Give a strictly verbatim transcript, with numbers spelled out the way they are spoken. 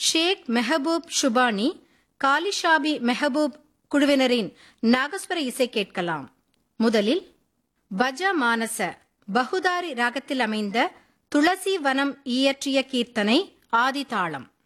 ஷேக் மெஹபூப் ஷுபானி, காலிஷாபி மெஹபூப் குழுவினரின் நாகஸ்வர இசை கேட்கலாம். முதலில் பஜ மானச பகுதாரி ராகத்தில் அமைந்த துளசி வனம் இயற்றிய கீர்த்தனை ஆதிதாளம்.